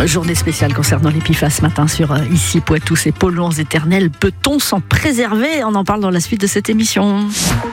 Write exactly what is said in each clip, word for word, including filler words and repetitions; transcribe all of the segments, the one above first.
Journée spéciale concernant les P F A S ce matin sur euh, Ici Poitou, ces polluants éternels. Peut-on s'en préserver? On en parle dans la suite de cette émission.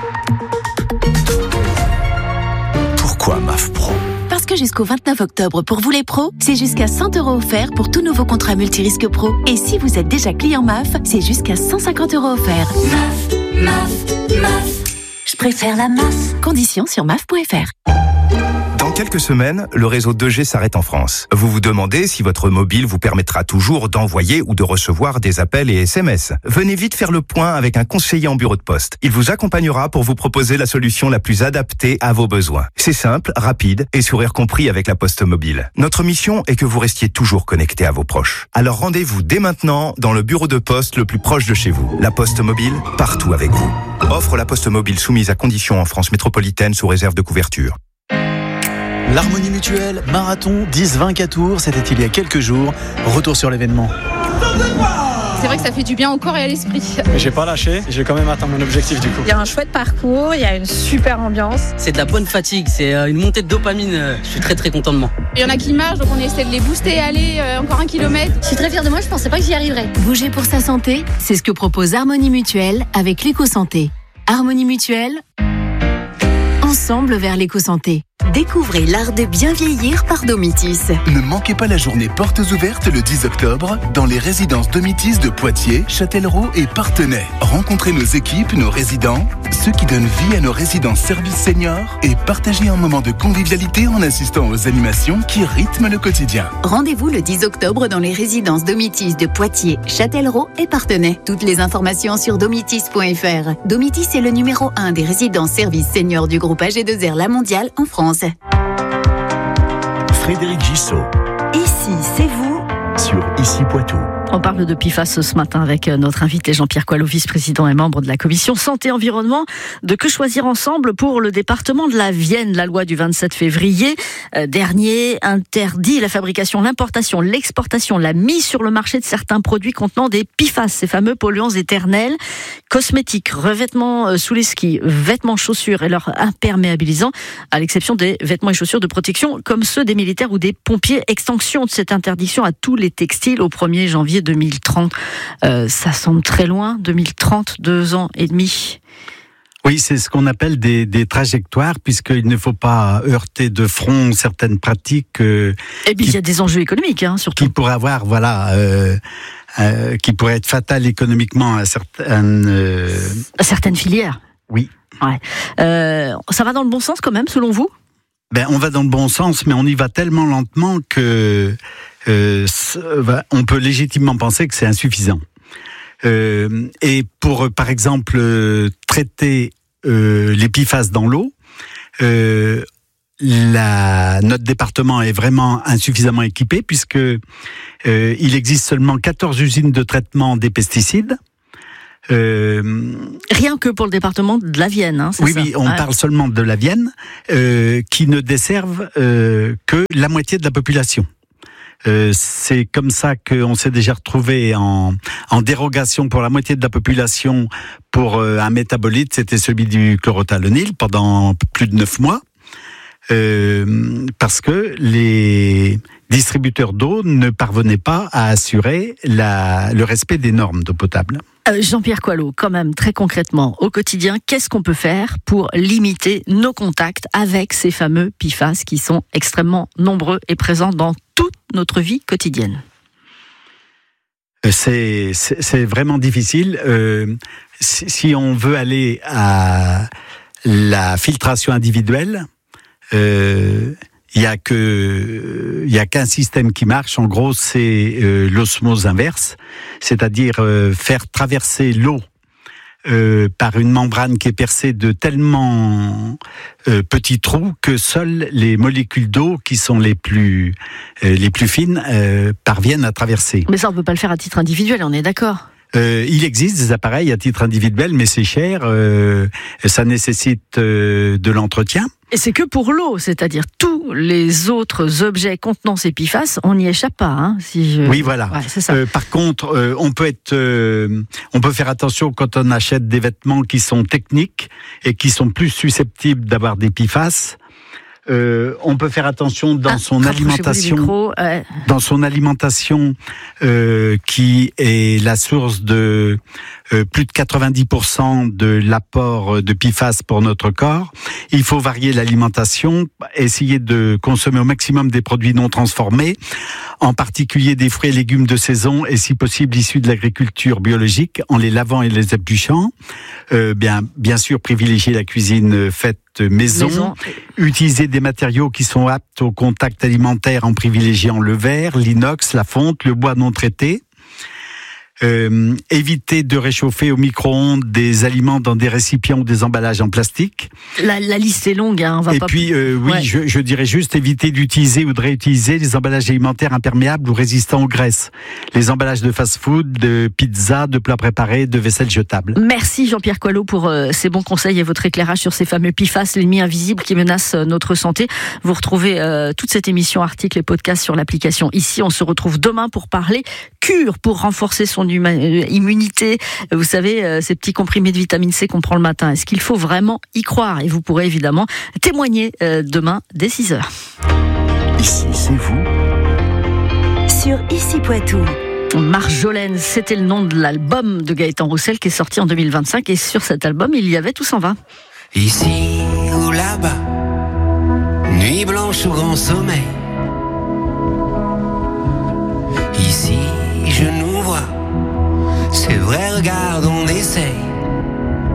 Pourquoi M A F Pro? Parce que jusqu'au vingt-neuf octobre, pour vous les pros, c'est jusqu'à cent euros offerts pour tout nouveau contrat multirisque pro. Et si vous êtes déjà client M A F, c'est jusqu'à cent cinquante euros offerts. M A F, M A F, M A F. Je préfère la M A F. Conditions sur M A F point F R. Dans quelques semaines, le réseau deux G s'arrête en France. Vous vous demandez si votre mobile vous permettra toujours d'envoyer ou de recevoir des appels et S M S. Venez vite faire le point avec un conseiller en bureau de poste. Il vous accompagnera pour vous proposer la solution la plus adaptée à vos besoins. C'est simple, rapide et sourire compris avec la Poste Mobile. Notre mission est que vous restiez toujours connecté à vos proches. Alors rendez-vous dès maintenant dans le bureau de poste le plus proche de chez vous. La Poste Mobile, partout avec vous. Offre la Poste Mobile soumise à conditions en France métropolitaine sous réserve de couverture. L'Harmonie Mutuelle, marathon dix vingt Tours, c'était il y a quelques jours. Retour sur l'événement. C'est vrai que ça fait du bien au corps et à l'esprit. Mais j'ai pas lâché, j'ai quand même atteint mon objectif du coup. Il y a un chouette parcours, il y a une super ambiance. C'est de la bonne fatigue, c'est une montée de dopamine. Je suis très très content de moi. Il y en a qui marchent, donc on essaie de les booster, aller euh, encore un kilomètre. Je suis très fière de moi, je pensais pas que j'y arriverais. Bouger pour sa santé, c'est ce que propose Harmonie Mutuelle avec l'éco-santé. Harmonie Mutuelle, ensemble vers l'éco-santé. Découvrez l'art de bien vieillir par Domitis. Ne manquez pas la journée portes ouvertes le dix octobre dans les résidences Domitis de Poitiers, Châtellerault et Parthenay. Rencontrez nos équipes, nos résidents, ceux qui donnent vie à nos résidences services seniors et partagez un moment de convivialité en assistant aux animations qui rythment le quotidien. Rendez-vous le dix octobre dans les résidences Domitis de Poitiers, Châtellerault et Parthenay. Toutes les informations sur domitis point F R. Domitis est le numéro un des résidences services seniors du groupe A G deux R La Mondiale en France. Frédéric Gissot. Ici, c'est vous. Sur Ici Poitou. On parle de P F A S ce matin avec notre invité Jean-Pierre Coalot, vice-président et membre de la commission Santé-Environnement de Que Choisir Ensemble pour le département de la Vienne. La loi du vingt-sept février dernier interdit la fabrication, l'importation, l'exportation, la mise sur le marché de certains produits contenant des P F A S, ces fameux polluants éternels, cosmétiques, revêtements sous les skis, vêtements, chaussures et leurs imperméabilisants, à l'exception des vêtements et chaussures de protection comme ceux des militaires ou des pompiers. Extension de cette interdiction à tous les textiles au premier janvier deux mille trente. Euh, ça semble très loin, deux mille trente, deux ans et demi. Oui, c'est ce qu'on appelle des, des trajectoires, puisqu'il ne faut pas heurter de front certaines pratiques. Euh, et puis il y a des enjeux économiques, hein, surtout. Qui pourraient avoir, voilà, euh, euh, qui pourraient être fatales économiquement à certaines, euh... à certaines filières. Oui. Ouais. Euh, ça va dans le bon sens quand même, selon vous? Ben, on va dans le bon sens, mais on y va tellement lentement que euh, on peut légitimement penser que c'est insuffisant. Euh, et pour, par exemple, euh, traiter euh, les P F A S dans l'eau, euh, la, notre département est vraiment insuffisamment équipé puisque euh, il existe seulement quatorze usines de traitement des pesticides. Euh, Rien que pour le département de la Vienne, hein, c'est oui, ça. Oui, on ouais. parle seulement de la Vienne, euh, qui ne desservent euh, que la moitié de la population. Euh, c'est comme ça qu'on s'est déjà retrouvé en, en dérogation pour la moitié de la population pour euh, un métabolite, c'était celui du chlorothalonil pendant plus de neuf mois. Euh, parce que les distributeurs d'eau ne parvenaient pas à assurer la, le respect des normes d'eau potable. Euh, Jean-Pierre Coalot, quand même, très concrètement, au quotidien, qu'est-ce qu'on peut faire pour limiter nos contacts avec ces fameux P F A S qui sont extrêmement nombreux et présents dans toute notre vie quotidienne? C'est, c'est, c'est vraiment difficile. Euh, si, si on veut aller à la filtration individuelle, il euh, y a que, il y a qu'un système qui marche. En gros, c'est euh, l'osmose inverse, c'est-à-dire euh, faire traverser l'eau euh, par une membrane qui est percée de tellement euh, petits trous que seules les molécules d'eau qui sont les plus euh, les plus fines euh, parviennent à traverser. Mais ça, on peut pas le faire à titre individuel, on est d'accord? Euh, il existe des appareils à titre individuel, mais c'est cher, euh, ça nécessite euh, de l'entretien. Et c'est que pour l'eau, c'est-à-dire tous les autres objets contenant ces P F A S, on n'y échappe pas. Hein, si je... Oui, voilà. Ouais, c'est ça. Euh, par contre, euh, on peut être, euh, on peut faire attention quand on achète des vêtements qui sont techniques et qui sont plus susceptibles d'avoir des P F A S. Euh, on peut faire attention dans ah, son alimentation, micro, euh... dans son alimentation euh, qui est la source de euh, plus de quatre-vingt-dix pour cent de l'apport de P F A S pour notre corps. Il faut varier l'alimentation, essayer de consommer au maximum des produits non transformés, en particulier des fruits et légumes de saison et si possible issus de l'agriculture biologique, en les lavant et les épluchant. Euh, bien, bien sûr, privilégier la cuisine faite maison, maison, utiliser des matériaux qui sont aptes au contact alimentaire en privilégiant le verre, l'inox, la fonte, le bois non traité. Euh, éviter de réchauffer au micro-ondes des aliments dans des récipients ou des emballages en plastique. La, la liste est longue, hein, on va Et pas... puis, euh, oui, ouais. je, je dirais juste éviter d'utiliser ou de réutiliser les emballages alimentaires imperméables ou résistants aux graisses. Les emballages de fast-food, de pizza, de plats préparés, de vaisselle jetable. Merci Jean-Pierre Coalot pour euh, ces bons conseils et votre éclairage sur ces fameux P F A S, l'ennemi invisible qui menace euh, notre santé. Vous retrouvez euh, toute cette émission, articles et podcasts sur l'application Ici. On se retrouve demain pour parler cure pour renforcer son immunité. Vous savez, ces petits comprimés de vitamine C qu'on prend le matin. Est-ce qu'il faut vraiment y croire? Et vous pourrez évidemment témoigner demain dès six heures. Ici, c'est vous. Sur Ici Poitou. Marjolaine, c'était le nom de l'album de Gaëtan Roussel qui est sorti en deux mille vingt-cinq. Et sur cet album, il y avait Tout s'en va. Ici ou là-bas, nuit blanche ou grand sommeil. Ici, je nous vois. C'est vrai, regarde, on essaye.